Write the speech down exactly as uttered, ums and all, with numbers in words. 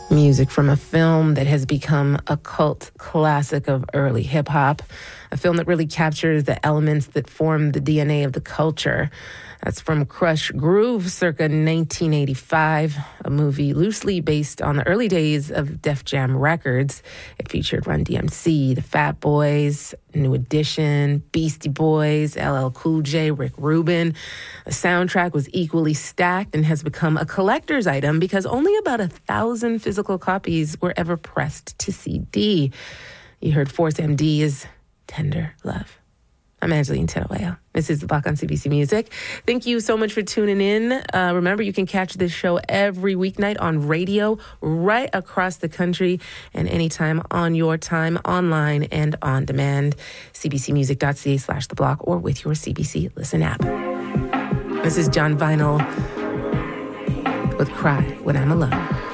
Music from a film that has become a cult classic of early hip-hop, a film that really captures the elements that form the D N A of the culture. That's from Krush Groove, circa nineteen eighty-five, a movie loosely based on the early days of Def Jam Records. It featured Run D M C, the Fat Boys, New Edition, Beastie Boys, L L Cool J, Rick Rubin. The soundtrack was equally stacked and has become a collector's item because only about a thousand physical copies were ever pressed to C D. You heard Force M D's Tender Love. I'm Angeline Teruel. This is The Block on C B C Music. Thank you so much for tuning in. Uh, remember, you can catch this show every weeknight on radio right across the country and anytime on your time, online and on demand. cbcmusic.ca slash The Block or with your C B C Listen app. This is John Vinyl with Cry When I'm Alone.